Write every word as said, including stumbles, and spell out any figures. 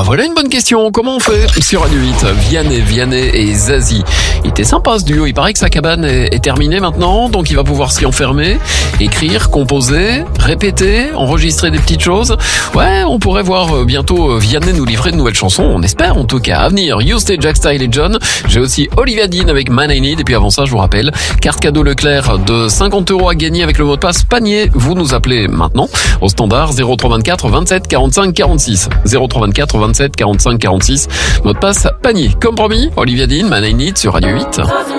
bah voilà une bonne question. Comment on fait sur Radio huit? Vianney, Vianney et Zazie. Il était sympa ce duo. Il paraît que sa cabane est, est terminée maintenant, donc il va pouvoir s'y enfermer, écrire, composer, répéter, enregistrer des petites choses. Ouais, on pourrait voir bientôt Vianney nous livrer de nouvelles chansons. On espère en tout cas. À venir, You Stay, Jack Style et John. J'ai aussi Olivia Dean avec Man I Need. Et puis avant ça, je vous rappelle, carte cadeau Leclerc de cinquante euros à gagner avec le mot de passe panier. Vous nous appelez maintenant au standard zéro trois vingt-quatre vingt-sept quarante-cinq quarante-six. zéro trois vingt-quatre vingt-sept quarante-cinq quarante-six. Mot de passe panier. Comme promis, Olivia Dean, Man I Need sur Radio huit.